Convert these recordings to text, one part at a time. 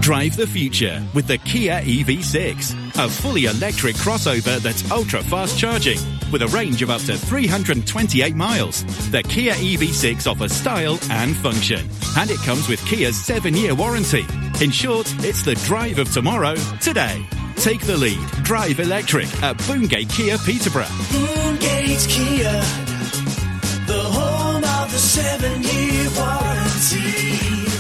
Drive the future with the Kia EV6, a fully electric crossover that's ultra-fast charging with a range of up to 328 miles. The Kia EV6 offers style and function, and it comes with Kia's 7-year warranty. In short, it's the drive of tomorrow today. Take the lead. Drive electric at Boongate Kia Peterborough. Boongate Kia, the home of the 7-year warranty.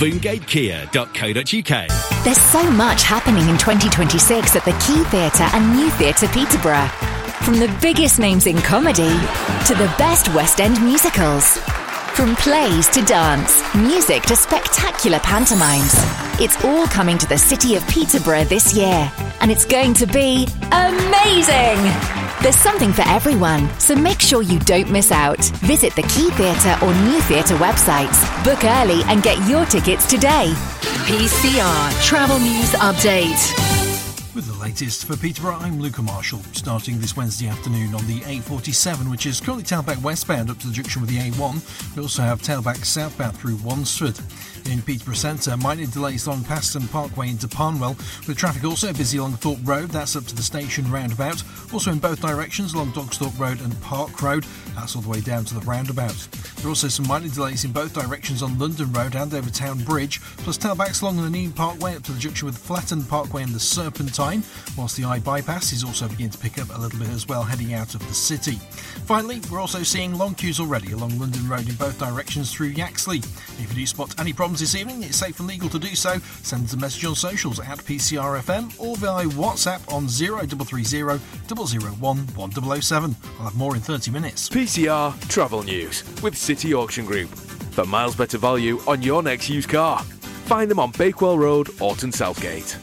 BoongateKia.co.uk. There's so much happening in 2026 at the Key Theatre and New Theatre Peterborough. From the biggest names in comedy to the best West End musicals. From plays to dance, music to spectacular pantomimes. It's all coming to the city of Peterborough this year. And it's going to be amazing! There's something for everyone, so make sure you don't miss out. Visit the Key Theatre or New Theatre websites. Book early and get your tickets today. PCR Travel News Update. With the latest for Peterborough, I'm Luca Marshall. Starting this Wednesday afternoon on the A47, which is currently tailback westbound up to the junction with the A1. We also have tailback southbound through Wansford. In Peterborough Centre, minor delays along Paston Parkway into Parnwell, with traffic also busy along Thorpe Road, that's up to the station roundabout. Also in both directions along Dogsthorpe Road and Park Road, that's all the way down to the roundabout. There are also some minor delays in both directions on London Road and over Town Bridge, plus tailbacks along the Neem Parkway up to the junction with Flatton Parkway and the Serpentine, whilst the I-bypass is also beginning to pick up a little bit as well heading out of the city. Finally, we're also seeing long queues already along London Road in both directions through Yaxley. If you do spot any problems this evening, it's safe and legal to do so. Send us a message on socials at PCRFM or via WhatsApp on 0330 001 1007. I'll have more in 30 minutes. PCR Travel News with City Auction Group. For miles better value on your next used car. Find them on Bakewell Road, Orton Southgate.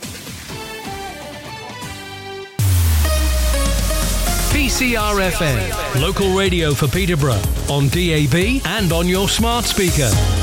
PCR FM, local radio for Peterborough, on DAB and on your smart speaker.